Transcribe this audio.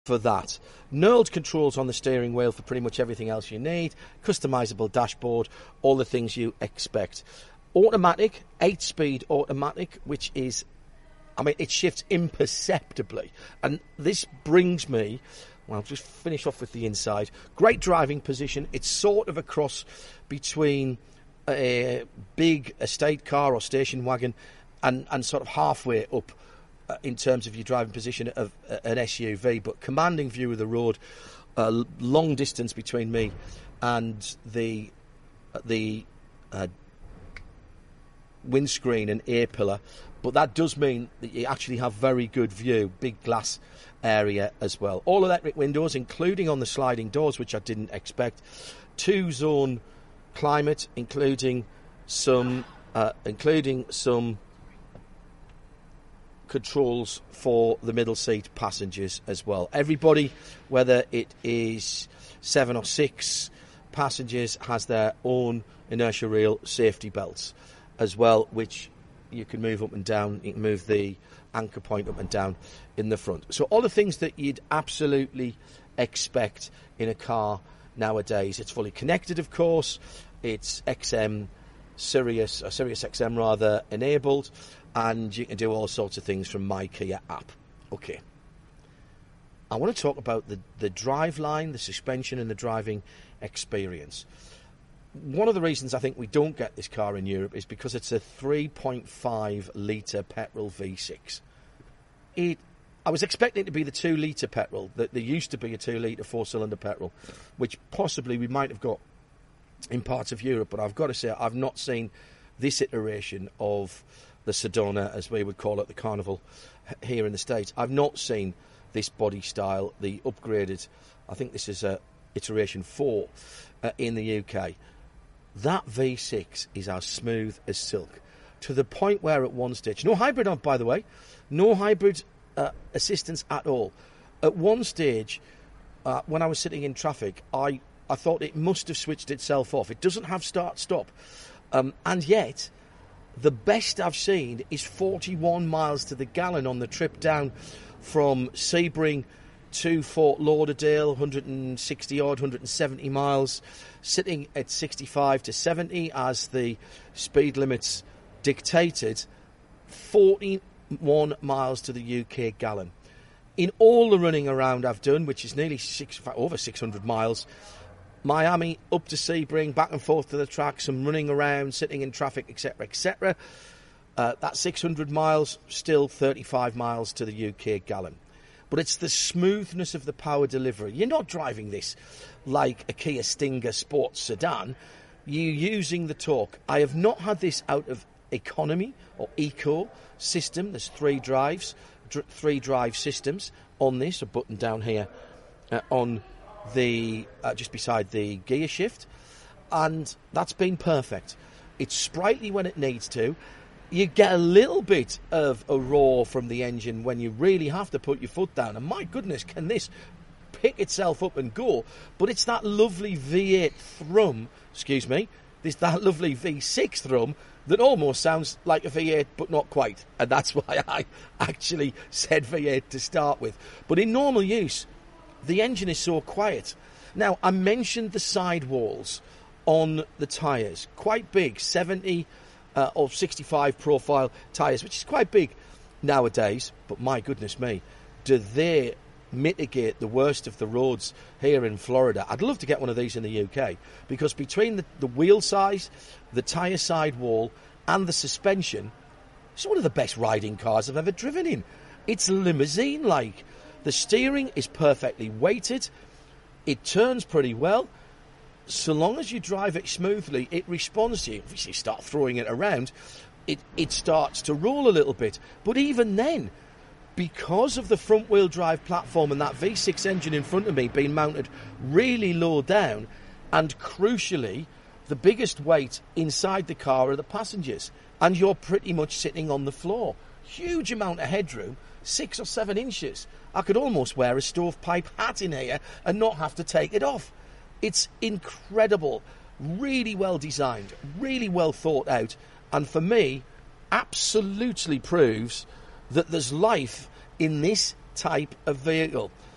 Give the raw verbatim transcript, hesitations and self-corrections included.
for that. Knurled controls on the steering wheel for pretty much everything else you need. Customizable dashboard, all the things you expect. Automatic, eight-speed automatic, which is, I mean, it shifts imperceptibly. And this brings me, well, I'll just finish off with the inside. Great driving position. It's sort of a cross between a big estate car or station wagon and, and sort of halfway up in terms of your driving position of an S U V, but commanding view of the road, uh, long distance between me and the the uh, windscreen and air pillar, but that does mean that you actually have very good view, big glass area as well. All electric windows, including on the sliding doors, which I didn't expect. Two zone climate, including some uh, including some controls for the middle seat passengers as well. Everybody, whether it is seven or six passengers, has their own inertia reel safety belts as well, which you can move up and down. You can move the anchor point up and down in the front. So all the things that you'd absolutely expect in a car nowadays. It's fully connected, of course. It's X M Sirius, or Sirius X M rather, enabled. And you can do all sorts of things from My Kia app. Okay. I want to talk about the, the drive line, the suspension and the driving experience. One of the reasons I think we don't get this car in Europe is because it's a three point five litre petrol V six. It, I was expecting it to be the two litre petrol. That there used to be a two litre four-cylinder petrol, which possibly we might have got in parts of Europe, but I've got to say I've not seen this iteration of the Sedona, as we would call it, the Carnival here in the States. I've not seen this body style, the upgraded, I think this is a iteration four uh, in the U K. That V six is as smooth as silk, to the point where at one stage, no hybrid on, by the way, no hybrid uh, assistance at all. At one stage, uh, when I was sitting in traffic, I, I thought it must have switched itself off. It doesn't have start-stop. Um, and yet, the best I've seen is forty-one miles to the gallon on the trip down from Sebring to Fort Lauderdale, one hundred sixty odd, one hundred seventy miles, sitting at sixty-five to seventy as the speed limits dictated, forty-one miles to the U K gallon. In all the running around I've done, which is nearly six, over six hundred miles, Miami up to Sebring, back and forth to the track, some running around, sitting in traffic, et cetera, et cetera. Uh, that six hundred miles, still thirty-five miles to the U K gallon. But it's the smoothness of the power delivery. You're not driving this like a Kia Stinger sports sedan. You're using the torque. I have not had this out of economy or eco system. There's three drives, dr- three drive systems on this, a button down here uh, on the uh, just beside the gear shift, and that's been perfect. It's sprightly when it needs to. You get a little bit of a roar from the engine when you really have to put your foot down, and my goodness, can this pick itself up and go. But it's that lovely V eight thrum, excuse me, this that lovely V six thrum that almost sounds like a V eight, but not quite, and that's why I actually said V eight to start with. But in normal use, the engine is so quiet. Now, I mentioned the sidewalls on the tyres. Quite big, seventy uh, or sixty-five profile tyres, which is quite big nowadays. But my goodness me, do they mitigate the worst of the roads here in Florida. I'd love to get one of these in the U K, because between the, the wheel size, the tyre sidewall and the suspension, it's one of the best riding cars I've ever driven in. It's limousine-like. The steering is perfectly weighted. It turns pretty well. So long as you drive it smoothly, it responds to you. If you start throwing it around, it, it starts to roll a little bit. But even then, because of the front-wheel drive platform and that V six engine in front of me being mounted really low down, and crucially, the biggest weight inside the car are the passengers, and you're pretty much sitting on the floor. Huge amount of headroom, six or seven inches. I could almost wear a stovepipe hat in here and not have to take it off. It's incredible, really well designed, really well thought out, and for me, absolutely proves that there's life in this type of vehicle.